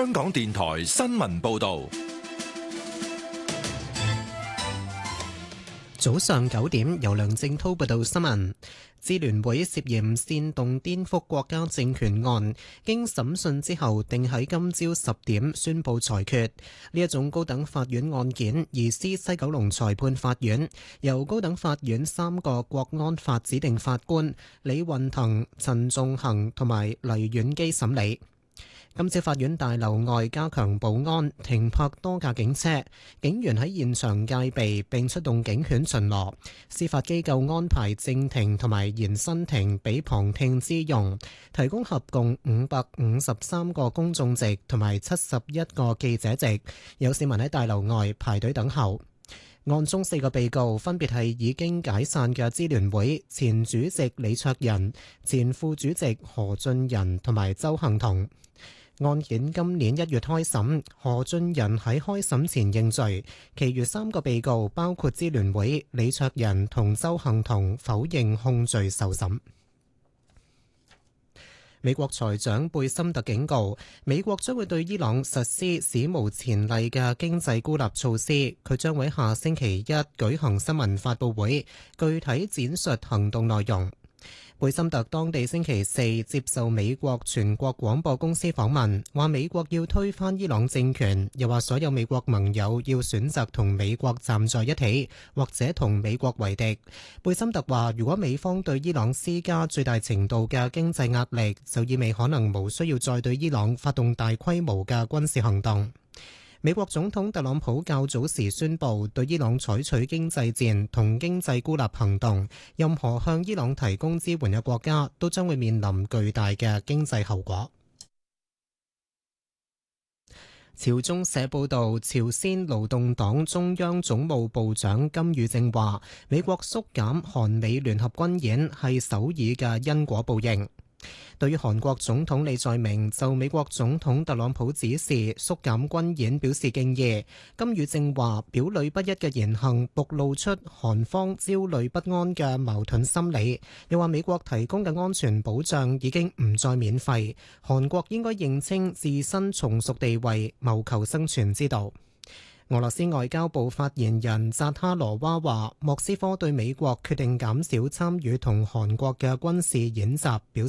香港電台新聞報道。 早上9點，由梁正滔報道新聞。支聯會涉嫌煽動顛覆國家政權案，經審訊之後，定喺今朝10點宣佈裁決。呢一種高等法院案件移師西九龍裁判法院，由高等法院3個國安法指定法官李運騰、陳仲衡同埋黎婉基審理。今朝法院大樓外加強保安，停泊多架警車，警員喺現場戒備並出動警犬巡邏。司法機構安排正庭同埋延伸庭俾旁聽之用，提供合共553個公眾席同埋71個記者席。有市民喺大樓外排隊等候。案中4個被告分別係已經解散嘅支聯會前主席李卓人、前副主席何俊仁同埋鄒幸彤。案件今年1月開審，何俊仁喺開審前認罪，其餘3個被告包括支聯會、李卓人同鄒幸彤否認控罪受審。美國財長貝森特警告，美國將會對伊朗實施史無前例嘅經濟孤立措施。佢將會下星期一舉行新聞發佈會，具體展述行動內容。貝森特當地星期4接受美國全國廣播公司訪問，話美國要推翻伊朗政權，又話所有美國盟友要選擇同美國站在一起，或者同美國為敵。貝森特話，如果美方對伊朗施加最大程度嘅經濟壓力，就意味可能無需要再對伊朗發動大規模嘅軍事行動。美國總統特朗普較早時宣布對伊朗採取經濟戰同經濟孤立行動，任何向伊朗提供支援嘅國家都將會面臨巨大嘅經濟後果。朝中社報導，朝鮮勞動黨中央總務部長金宇正話，美國縮減韓美聯合軍演係首爾嘅因果報應。對於韓國總統李在明就美國總統特朗普指示縮減軍演表示敬意，金宇正話表裏不一嘅言行暴露出韓方焦慮不安嘅矛盾心理，又話美國提供嘅安全保障已經唔再免費，韓國應該認清自身從屬地位，謀求生存之道。俄羅斯外交部發言人扎哈羅娃話，莫斯科對美國決定減少參與同韓國嘅軍事演習表